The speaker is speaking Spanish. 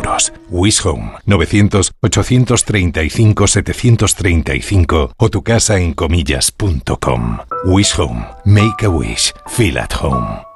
euros. Wish Home, 900-835-735 o tucasaencomillas.com. Wish Home. Make a wish. Feel at home.